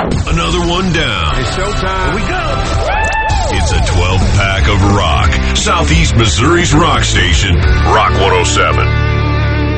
Another one down. It's showtime. Here we go. It's a 12-pack of rock. Southeast Missouri's rock station, Rock 107.